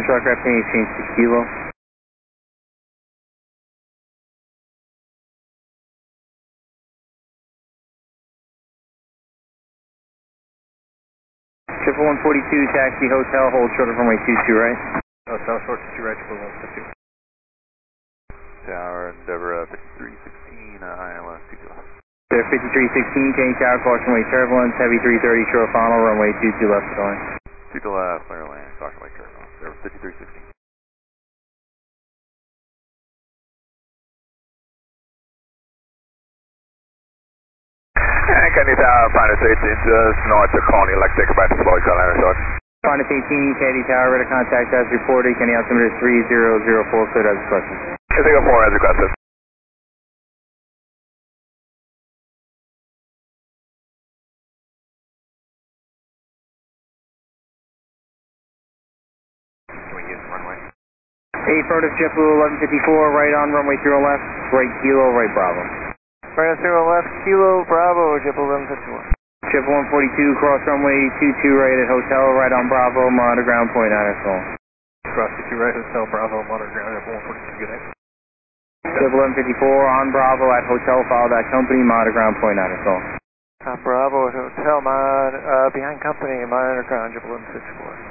aircraft heading exchange 6 kilo. Triple 142, taxi hotel, hold short of runway 22 right. Hotel short 22 right, triple 142. Tower Endeavor 5316, ILS 2 left. There 5316, change tower, caution wake turbulence, heavy 330 short final, runway 22 left going. 2 to left, clear land, caution wake turbulence. There 5316. Can you find us 18 just north of Coney, like take a back to Floyd, Carolina, short? Find us 18, Kennedy Tower, radar contact as reported, Kennedy altimeter 3004, cleared as requested. 304 as requested. Can we use runway? 8 affirmative, JetBlue 1154, right on runway 0 left, right kilo, right Bravo. Right on 0 left, Kilo Bravo, JetBlue 1151. Triple 142, cross runway 22 right at hotel, right on Bravo, monitor ground point on us all. Cross 22 right, Hotel Bravo, monitor ground at 142, good day. Triple 1154 on Bravo at hotel, follow that company, monitor ground point on us all. Bravo at Hotel, behind company, monitor ground, JetBlue 1154.